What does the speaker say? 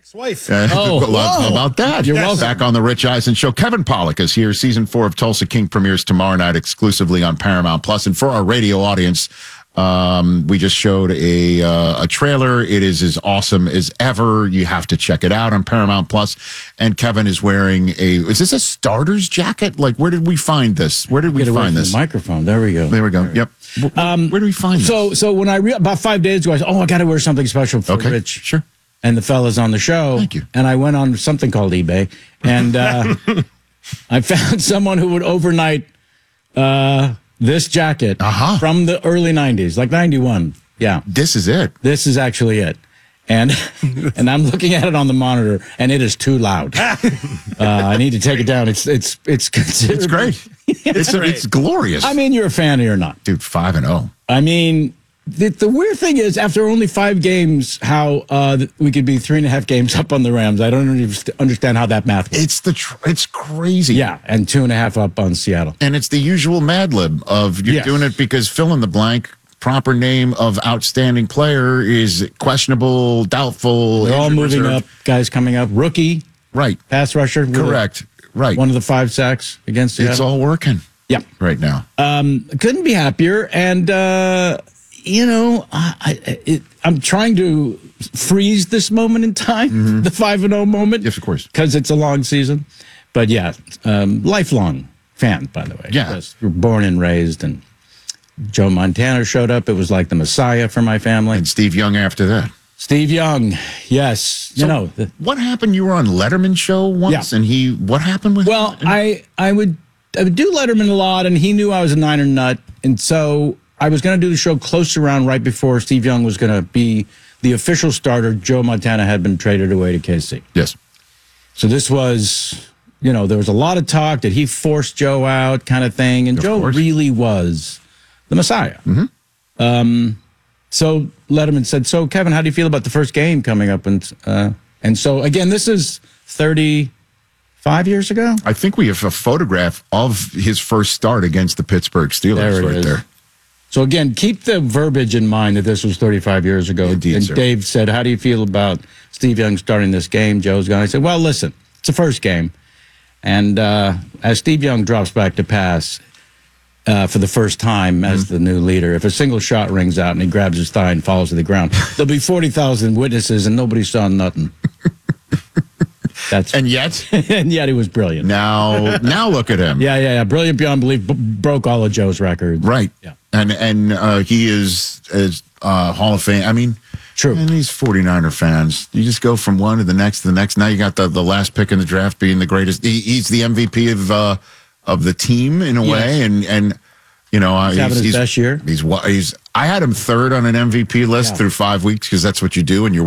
Wife. How about that? You're welcome. Back on the Rich Eisen Show. Kevin Pollak is here. Season 4 of Tulsa King premieres tomorrow night exclusively on Paramount Plus. And for our radio audience, we just showed a trailer. It is as awesome as ever. You have to check it out on Paramount Plus. And Kevin is wearing is this a starter's jacket? Like, where did we find this? Where did we find this? The microphone. There we go. There we go. Yep. Where do we find this? So when about 5 days ago, I said, I got to wear something special for Rich. Sure. And the fellas on the show. Thank you. And I went on something called eBay. And I found someone who would overnight this jacket from the early 90s, like 91. Yeah. This is it. This is actually it. And and I'm looking at it on the monitor, and it is too loud. I need to take it down. It's great. It's glorious. I mean, you're a fan or you're not. Dude, 5-0. I mean, the weird thing is, after only 5 games, how we could be 3.5 games up on the Rams. I don't understand how that math works. It's crazy. Yeah, and 2.5 up on Seattle. And it's the usual Mad Lib of you're doing it because fill in the blank. Proper name of outstanding player is questionable, doubtful. They're all moving up. Guys coming up. Rookie. Right. Pass rusher. Correct. Right. One of the 5 sacks against Seattle. It's all working. Yeah. Right now. Couldn't be happier. And, I'm trying to freeze this moment in time, the 5-0 moment. Yes, of course. Because it's a long season. But, yeah, lifelong fan, by the way. Yeah. We're born and raised, and Joe Montana showed up. It was like the Messiah for my family. And Steve Young after that. Steve Young, yes. So what happened? You were on Letterman's show once, and what happened with him? Well, I would do Letterman a lot, and he knew I was a Niner nut, and so I was going to do the show close around right before Steve Young was going to be the official starter. Joe Montana had been traded away to KC. Yes. So this was, there was a lot of talk. Did he force Joe out kind of thing? And Joe really was the Messiah. So Letterman said, so, Kevin, how do you feel about the first game coming up? And so, again, this is 35 years ago? I think we have a photograph of his first start against the Pittsburgh Steelers there. So, again, keep the verbiage in mind that this was 35 years ago. Indeed, and sir. Dave said, how do you feel about Steve Young starting this game? Joe's gone. I said, well, listen, it's the first game. And as Steve Young drops back to pass for the first time as the new leader, if a single shot rings out and he grabs his thigh and falls to the ground, there'll be 40,000 witnesses and nobody saw nothing. And yet he was brilliant. Now look at him. Yeah. Brilliant beyond belief. Broke all of Joe's records. Right. Yeah. And he is Hall of Fame. I mean, true. And these 49er fans, you just go from one to the next to the next. Now you got the last pick in the draft being the greatest. He's the MVP of the team in a way, and he's having his best year. I had him third on an MVP list through 5 weeks because that's what you do, and you're